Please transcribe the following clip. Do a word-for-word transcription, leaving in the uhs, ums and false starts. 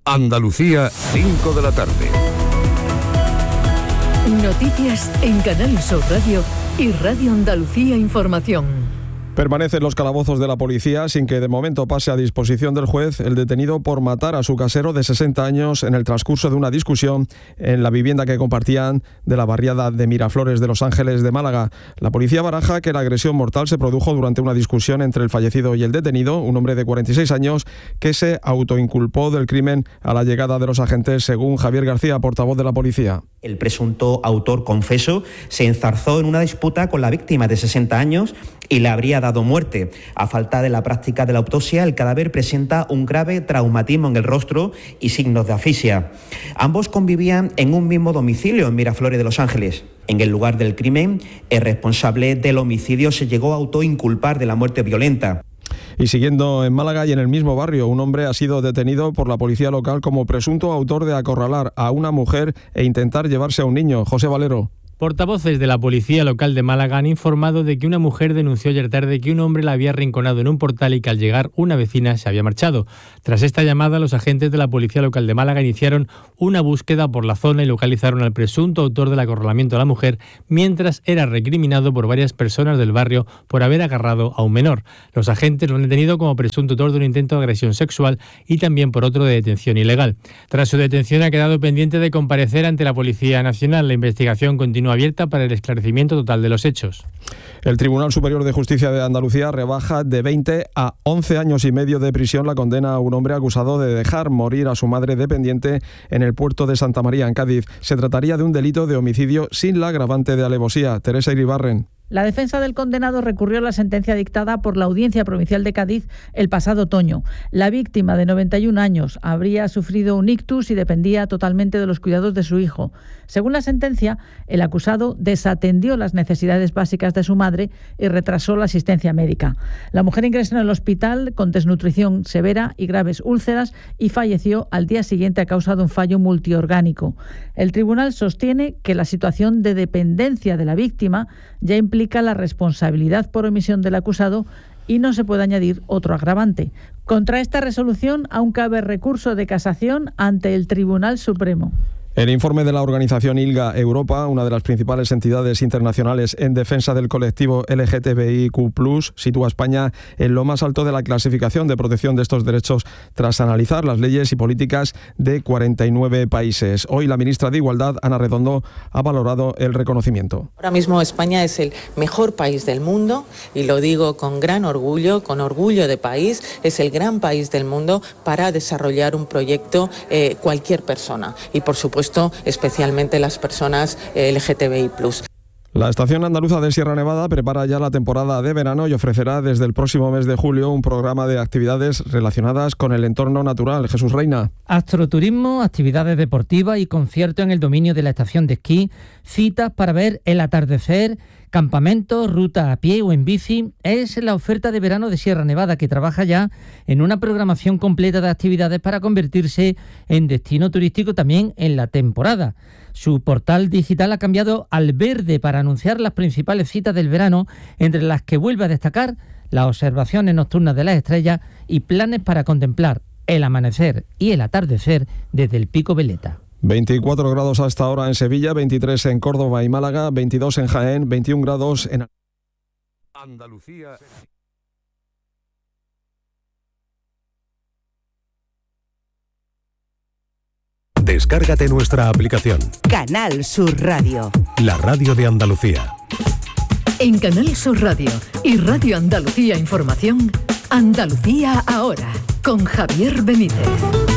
Andalucía, cinco de la tarde. Noticias en Canal Sur Radio y Radio Andalucía Información. Permanece en los calabozos de la policía sin que de momento pase a disposición del juez el detenido por matar a su casero de sesenta años en el transcurso de una discusión en la vivienda que compartían de la barriada de Miraflores de Los Ángeles de Málaga. La policía baraja que la agresión mortal se produjo durante una discusión entre el fallecido y el detenido, un hombre de cuarenta y seis años que se autoinculpó del crimen a la llegada de los agentes, según Javier García, portavoz de la policía. El presunto autor confeso se enzarzó en una disputa con la víctima de sesenta años y le habría dado muerte. A falta de la práctica de la autopsia, el cadáver presenta un grave traumatismo en el rostro y signos de asfixia. Ambos convivían en un mismo domicilio en Miraflores de Los Ángeles. En el lugar del crimen, el responsable del homicidio se llegó a autoinculpar de la muerte violenta. Y siguiendo en Málaga y en el mismo barrio, un hombre ha sido detenido por la policía local como presunto autor de acorralar a una mujer e intentar llevarse a un niño. José Valero. Portavoces de la Policía Local de Málaga han informado de que una mujer denunció ayer tarde que un hombre la había arrinconado en un portal y que al llegar una vecina se había marchado. Tras esta llamada, los agentes de la Policía Local de Málaga iniciaron una búsqueda por la zona y localizaron al presunto autor del acorralamiento a la mujer, mientras era recriminado por varias personas del barrio por haber agarrado a un menor. Los agentes lo han detenido como presunto autor de un intento de agresión sexual y también por otro de detención ilegal. Tras su detención ha quedado pendiente de comparecer ante la Policía Nacional. La investigación continúa abierta para el esclarecimiento total de los hechos. El Tribunal Superior de Justicia de Andalucía rebaja de veinte a once años y medio de prisión la condena a un hombre acusado de dejar morir a su madre dependiente en el puerto de Santa María, en Cádiz. Se trataría de un delito de homicidio sin la agravante de alevosía. Teresa Iribarren. La defensa del condenado recurrió a la sentencia dictada por la Audiencia Provincial de Cádiz el pasado otoño. La víctima, de noventa y un años, habría sufrido un ictus y dependía totalmente de los cuidados de su hijo. Según la sentencia, el acusado desatendió las necesidades básicas de su madre y retrasó la asistencia médica. La mujer ingresó en el hospital con desnutrición severa y graves úlceras y falleció al día siguiente a causa de un fallo multiorgánico. El tribunal sostiene que la situación de dependencia de la víctima ya implica implica la responsabilidad por omisión del acusado y no se puede añadir otro agravante. Contra esta resolución aún cabe recurso de casación ante el Tribunal Supremo. El informe de la organización ILGA Europa, una de las principales entidades internacionales en defensa del colectivo L G T B I Q plus, sitúa a España en lo más alto de la clasificación de protección de estos derechos tras analizar las leyes y políticas de cuarenta y nueve países. Hoy la ministra de Igualdad, Ana Redondo, ha valorado el reconocimiento. Ahora mismo España es el mejor país del mundo y lo digo con gran orgullo, con orgullo de país, es el gran país del mundo para desarrollar un proyecto eh, cualquier persona y por supuesto especialmente las personas L G T B I plus. La Estación Andaluza de Sierra Nevada prepara ya la temporada de verano y ofrecerá desde el próximo mes de julio un programa de actividades relacionadas con el entorno natural. Jesús Reina. Astroturismo, actividades deportivas y conciertos en el dominio de la estación de esquí, citas para ver el atardecer, campamentos, ruta a pie o en bici. Es la oferta de verano de Sierra Nevada, que trabaja ya en una programación completa de actividades para convertirse en destino turístico también en la temporada. Su portal digital ha cambiado al verde para anunciar las principales citas del verano, entre las que vuelve a destacar las observaciones nocturnas de las estrellas y planes para contemplar el amanecer y el atardecer desde el Pico Veleta. veinticuatro grados hasta ahora en Sevilla, veintitrés en Córdoba y Málaga, veintidós en Jaén, veintiún grados en Andalucía. Descárgate nuestra aplicación. Canal Sur Radio. La radio de Andalucía. En Canal Sur Radio y Radio Andalucía Información, Andalucía ahora, con Javier Benítez.